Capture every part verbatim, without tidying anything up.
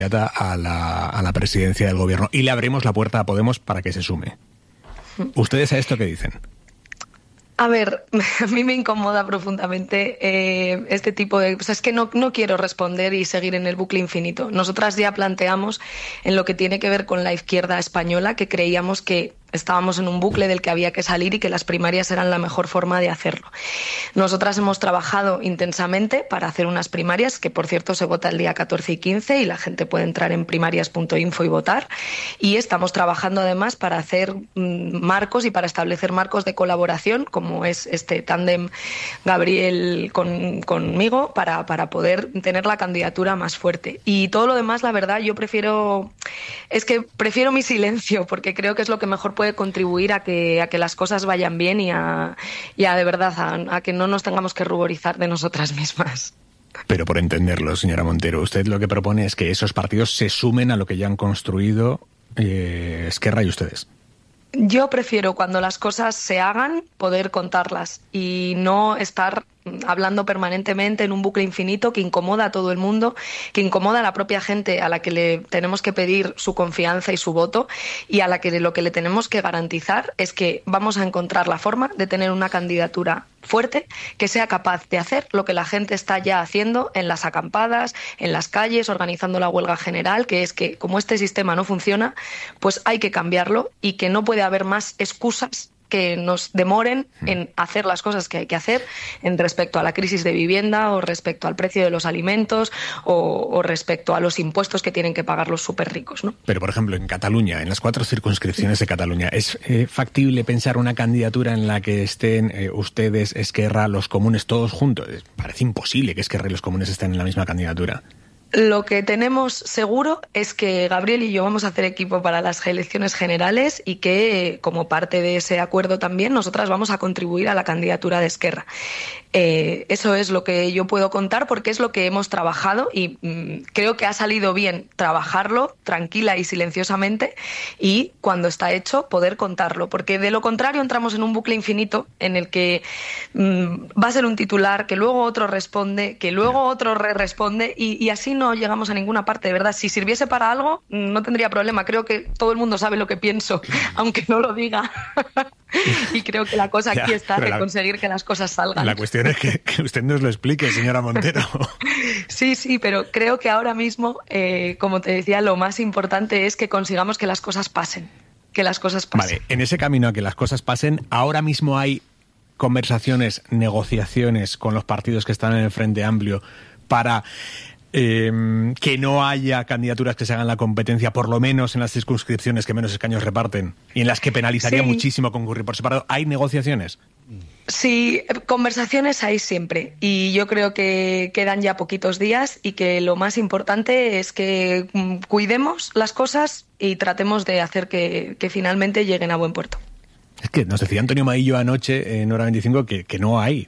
a la, a la presidencia del gobierno y le abrimos la puerta a Podemos para que se sume. ¿Ustedes a esto qué dicen? A ver, a mí me incomoda profundamente eh, este tipo de... O sea, es que no, no quiero responder y seguir en el bucle infinito. Nosotras ya planteamos en lo que tiene que ver con la izquierda española que creíamos que estábamos en un bucle del que había que salir y que las primarias eran la mejor forma de hacerlo. Nosotras hemos trabajado intensamente para hacer unas primarias, que por cierto se vota el día catorce y quince y la gente puede entrar en primarias punto info y votar. Y estamos trabajando además para hacer mmm, marcos y para establecer marcos de colaboración, como es este tándem Gabriel con, conmigo, para, para poder tener la candidatura más fuerte. Y todo lo demás, la verdad, yo prefiero... Es que prefiero mi silencio, porque creo que es lo que mejor puede contribuir a que, a que las cosas vayan bien y a, y a de verdad, a, a que no nos tengamos que ruborizar de nosotras mismas. Pero por entenderlo, señora Montero, usted lo que propone es que esos partidos se sumen a lo que ya han construido eh, Esquerra y ustedes. Yo prefiero, cuando las cosas se hagan, poder contarlas y no estar hablando permanentemente en un bucle infinito que incomoda a todo el mundo, que incomoda a la propia gente a la que le tenemos que pedir su confianza y su voto y a la que lo que le tenemos que garantizar es que vamos a encontrar la forma de tener una candidatura fuerte que sea capaz de hacer lo que la gente está ya haciendo en las acampadas, en las calles, organizando la huelga general, que es que como este sistema no funciona, pues hay que cambiarlo y que no puede haber más excusas que nos demoren en hacer las cosas que hay que hacer en respecto a la crisis de vivienda o respecto al precio de los alimentos o, o respecto a los impuestos que tienen que pagar los súper ricos, ¿no? Pero, por ejemplo, en Cataluña, en las cuatro circunscripciones de Cataluña, ¿es eh, factible pensar una candidatura en la que estén eh, ustedes, Esquerra, los comunes, todos juntos? Parece imposible que Esquerra y los comunes estén en la misma candidatura. Lo que tenemos seguro es que Gabriel y yo vamos a hacer equipo para las elecciones generales y que, como parte de ese acuerdo también, nosotras vamos a contribuir a la candidatura de Esquerra. Eh, eso es lo que yo puedo contar porque es lo que hemos trabajado y mmm, creo que ha salido bien trabajarlo tranquila y silenciosamente y cuando está hecho poder contarlo, porque de lo contrario entramos en un bucle infinito en el que mmm, va a ser un titular que luego otro responde, que luego otro re responde y, y así no llegamos a ninguna parte, de verdad. Si sirviese para algo no tendría problema, creo que todo el mundo sabe lo que pienso, aunque no lo diga. Y creo que la cosa aquí ya, está de la, conseguir que las cosas salgan. La cuestión es que, que usted nos lo explique, señora Montero. Sí, sí, pero creo que ahora mismo, eh, como te decía, lo más importante es que consigamos que las cosas pasen. Que las cosas pasen. Vale, en ese camino a que las cosas pasen, ahora mismo hay conversaciones, negociaciones con los partidos que están en el Frente Amplio para... Eh, que no haya candidaturas que se hagan la competencia, por lo menos en las circunscripciones que menos escaños reparten y en las que penalizaría sí. muchísimo concurrir por separado. ¿Hay negociaciones? Sí, conversaciones hay siempre y yo creo que quedan ya poquitos días y que lo más importante es que cuidemos las cosas y tratemos de hacer que, que finalmente lleguen a buen puerto. Es que nos decía Antonio Maillo anoche en Hora veinticinco que, que no hay.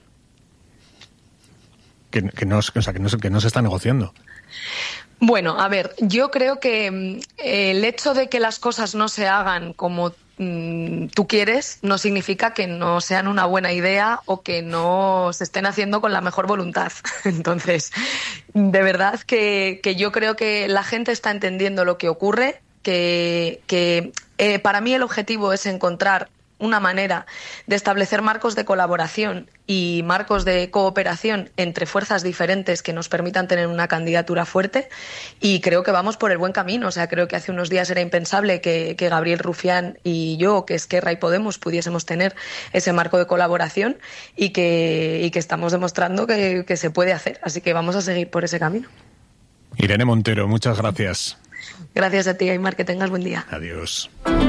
Que, que, no, o sea, que, no, que no se está negociando. Bueno, a ver, yo creo que eh, el hecho de que las cosas no se hagan como mm, tú quieres no significa que no sean una buena idea o que no se estén haciendo con la mejor voluntad. Entonces, de verdad que, que yo creo que la gente está entendiendo lo que ocurre, que, que eh, para mí el objetivo es encontrar una manera de establecer marcos de colaboración y marcos de cooperación entre fuerzas diferentes que nos permitan tener una candidatura fuerte y creo que vamos por el buen camino. O sea, creo que hace unos días era impensable que, que Gabriel Rufián y yo, que Esquerra y Podemos, pudiésemos tener ese marco de colaboración y que, y que estamos demostrando que, que se puede hacer. Así que vamos a seguir por ese camino. Irene Montero, muchas gracias. Gracias a ti, Aimar, que tengas buen día. Adiós.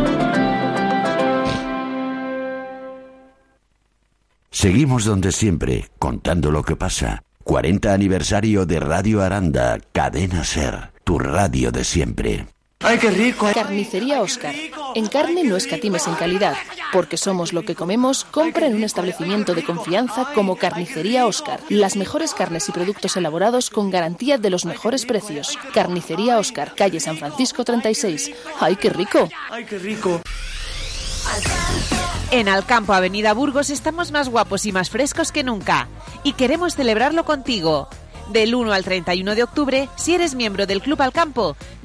Seguimos donde siempre, contando lo que pasa. cuarenta aniversario de Radio Aranda, Cadena Ser, tu radio de siempre. ¡Ay, qué rico! Carnicería Óscar. En carne no escatimes en calidad, porque somos lo que comemos. Compra en un establecimiento de confianza como Carnicería Óscar. Las mejores carnes y productos elaborados con garantía de los mejores precios. Carnicería Óscar, calle San Francisco treinta y seis. ¡Ay, qué rico! ¡Ay, qué rico! En Alcampo, Avenida Burgos, estamos más guapos y más frescos que nunca. Y queremos celebrarlo contigo. Del uno al treinta y uno de octubre, si eres miembro del Club Al Campo,